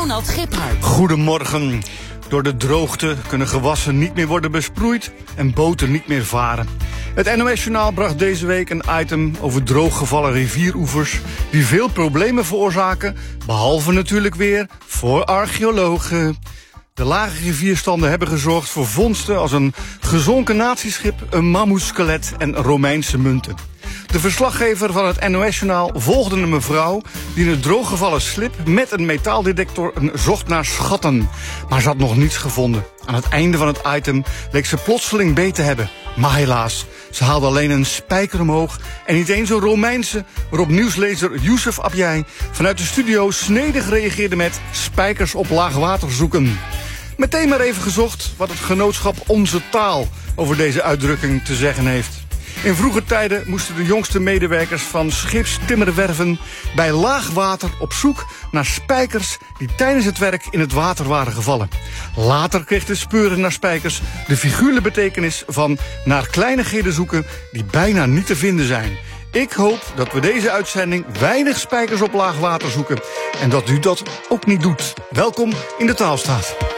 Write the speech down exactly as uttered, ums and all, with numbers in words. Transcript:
Ronald Giphart. Goedemorgen. Door de droogte kunnen gewassen niet meer worden besproeid en boten niet meer varen. Het N O S-journaal bracht deze week een item over drooggevallen rivieroevers die veel problemen veroorzaken, behalve natuurlijk weer voor archeologen. De lage rivierstanden hebben gezorgd voor vondsten als een gezonken natieschip, een mammoetskelet en Romeinse munten. De verslaggever van het N O S-journaal volgde een mevrouw die in het drooggevallen slip met een metaaldetector zocht naar schatten. Maar ze had nog niets gevonden. Aan het einde van het item leek ze plotseling beet te hebben. Maar helaas, ze haalde alleen een spijker omhoog en niet eens een Romeinse, waarop nieuwslezer Youssef Abjai vanuit de studio snedig reageerde met spijkers op laag water zoeken. Meteen maar even gezocht wat het genootschap Onze Taal over deze uitdrukking te zeggen heeft. In vroeger tijden moesten de jongste medewerkers van schipstimmerwerven bij laag water op zoek naar spijkers die tijdens het werk in het water waren gevallen. Later kreeg de speuren naar spijkers de figuurlijke betekenis van naar kleinigheden zoeken die bijna niet te vinden zijn. Ik hoop dat we deze uitzending weinig spijkers op laag water zoeken en dat u dat ook niet doet. Welkom in de Taalstaat.